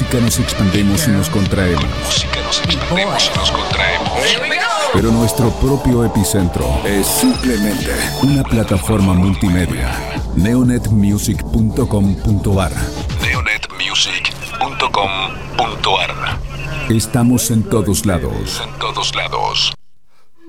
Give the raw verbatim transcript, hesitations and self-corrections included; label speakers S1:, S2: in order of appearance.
S1: música nos expandemos y nos contraemos.
S2: Música nos expandemos y nos contraemos.
S1: Pero nuestro propio epicentro es simplemente una plataforma multimedia. neonet music punto com punto ar
S2: neonet music punto com punto ar.
S1: Estamos en todos lados.
S2: En todos lados.